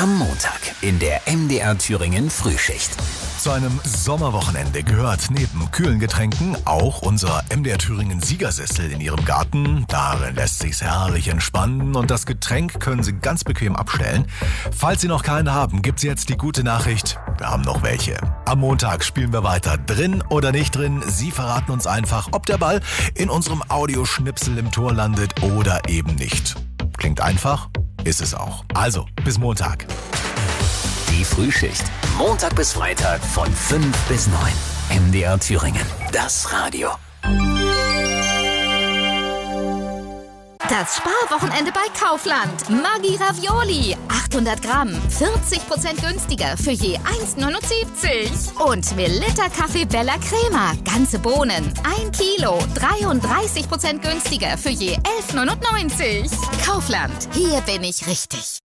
Am Montag in der MDR Thüringen Frühschicht. Zu einem Sommerwochenende gehört neben kühlen Getränken auch unser MDR Thüringen Siegersessel in Ihrem Garten. Darin lässt sich's herrlich entspannen und das Getränk können Sie ganz bequem abstellen. Falls Sie noch keinen haben, gibt's jetzt die gute Nachricht: Wir haben noch welche. Am Montag spielen wir weiter. Drin oder nicht drin, Sie verraten uns einfach, ob der Ball in unserem Audioschnipsel im Tor landet oder eben nicht. Klingt einfach? Ist es auch. Also, bis Montag. Die Frühschicht. Montag bis Freitag von 5 bis 9. MDR Thüringen. Das Radio. Das Sparwochenende bei Kaufland. Maggi Ravioli. 800 Gramm. 40% günstiger für je 1,79. Und Melitta Kaffee Bella Crema. Ganze Bohnen. 1 Kilo. 33% günstiger für je 11,99. Kaufland. Hier bin ich richtig.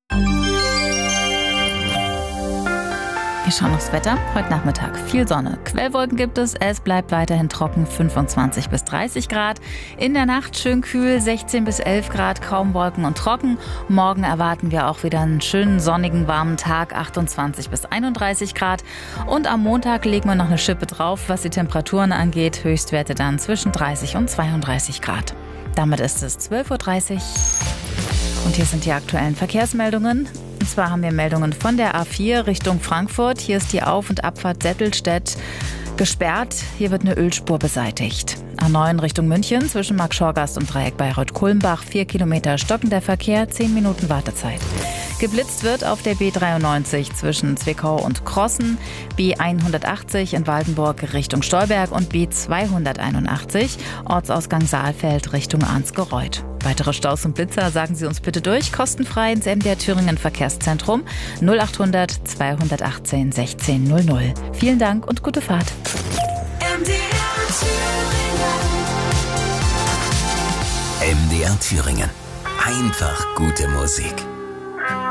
Wir schauen aufs Wetter. Heute Nachmittag viel Sonne. Quellwolken gibt es. Es bleibt weiterhin trocken, 25 bis 30 Grad. In der Nacht schön kühl, 16 bis 11 Grad, kaum Wolken und trocken. Morgen erwarten wir auch wieder einen schönen, sonnigen, warmen Tag, 28 bis 31 Grad. Und am Montag legen wir noch eine Schippe drauf, was die Temperaturen angeht. Höchstwerte dann zwischen 30 und 32 Grad. Damit ist es 12.30 Uhr. Und hier sind die aktuellen Verkehrsmeldungen. Und zwar haben wir Meldungen von der A4 Richtung Frankfurt. Hier ist die Auf- und Abfahrt Settelstedt gesperrt. Hier wird eine Ölspur beseitigt. A9 Richtung München zwischen Marktschorgast und Dreieck Bayreuth-Kulmbach. 4 Kilometer stockender Verkehr, 10 Minuten Wartezeit. Geblitzt wird auf der B93 zwischen Zwickau und Krossen, B180 in Waldenburg Richtung Stolberg und B281 Ortsausgang Saalfeld Richtung Arnsgereuth. Weitere Staus und Blitzer sagen Sie uns bitte durch, kostenfrei ins MDR Thüringen Verkehrszentrum 0800 218 1600. Vielen Dank und gute Fahrt. MDR Thüringen. Einfach gute Musik.